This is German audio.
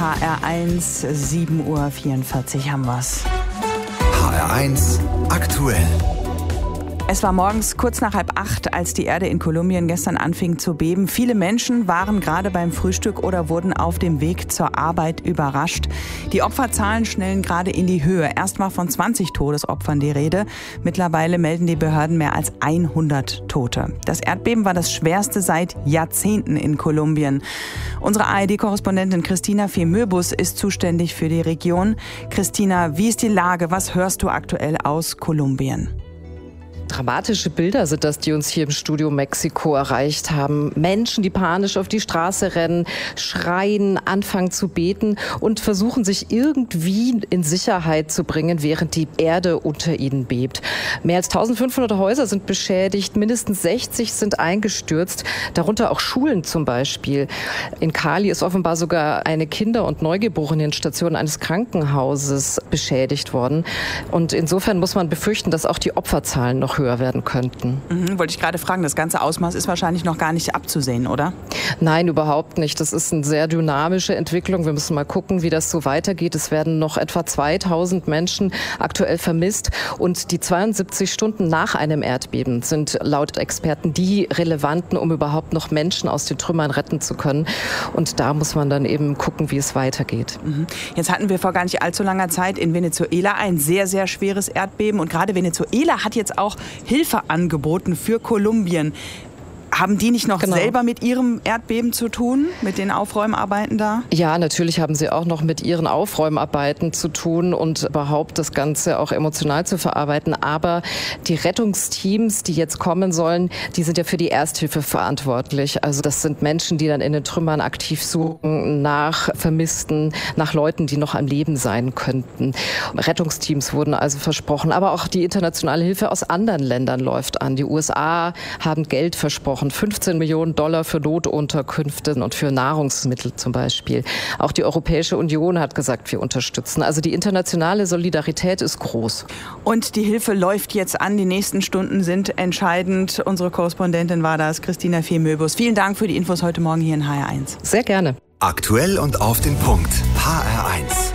HR1, 7:44 Uhr haben wir's. HR1 aktuell. Es war morgens kurz nach 7:30, als die Erde in Kolumbien gestern anfing zu beben. Viele Menschen waren gerade beim Frühstück oder wurden auf dem Weg zur Arbeit überrascht. Die Opferzahlen schnellen gerade in die Höhe. Erst war von 20 Todesopfern die Rede. Mittlerweile melden die Behörden mehr als 100 Tote. Das Erdbeben war das schwerste seit Jahrzehnten in Kolumbien. Unsere ARD-Korrespondentin Christina Fehmöbus ist zuständig für die Region. Christina, wie ist die Lage? Was hörst du aktuell aus Kolumbien? Dramatische Bilder sind das, die uns hier im Studio Mexiko erreicht haben. Menschen, die panisch auf die Straße rennen, schreien, anfangen zu beten und versuchen, sich irgendwie in Sicherheit zu bringen, während die Erde unter ihnen bebt. Mehr als 1500 Häuser sind beschädigt, mindestens 60 sind eingestürzt, darunter auch Schulen zum Beispiel. In Cali ist offenbar sogar eine Kinder- und Neugeborenenstation eines Krankenhauses beschädigt worden. Und insofern muss man befürchten, dass auch die Opferzahlen noch höher werden könnten. Wollte ich gerade fragen, das ganze Ausmaß ist wahrscheinlich noch gar nicht abzusehen, oder? Nein, überhaupt nicht. Das ist eine sehr dynamische Entwicklung. Wir müssen mal gucken, wie das so weitergeht. Es werden noch etwa 2000 Menschen aktuell vermisst. Und die 72 Stunden nach einem Erdbeben sind laut Experten die relevanten, um überhaupt noch Menschen aus den Trümmern retten zu können. Und da muss man dann eben gucken, wie es weitergeht. Jetzt hatten wir vor gar nicht allzu langer Zeit in Venezuela ein sehr, sehr schweres Erdbeben. Und gerade Venezuela hat jetzt auch Hilfe angeboten für Kolumbien. Haben die nicht noch selber mit ihrem Erdbeben zu tun, mit den Aufräumarbeiten da? Ja, natürlich haben sie auch noch mit ihren Aufräumarbeiten zu tun und überhaupt das Ganze auch emotional zu verarbeiten. Aber die Rettungsteams, die jetzt kommen sollen, die sind ja für die Ersthilfe verantwortlich. Also das sind Menschen, die dann in den Trümmern aktiv suchen nach Vermissten, nach Leuten, die noch am Leben sein könnten. Rettungsteams wurden also versprochen. Aber auch die internationale Hilfe aus anderen Ländern läuft an. Die USA haben Geld versprochen. 15 Millionen Dollar für Notunterkünfte und für Nahrungsmittel zum Beispiel. Auch die Europäische Union hat gesagt, wir unterstützen. Also die internationale Solidarität ist groß. Und die Hilfe läuft jetzt an. Die nächsten Stunden sind entscheidend. Unsere Korrespondentin war das, Christina Fehmöbus. Vielen Dank für die Infos heute Morgen hier in HR1. Sehr gerne. Aktuell und auf den Punkt. HR1.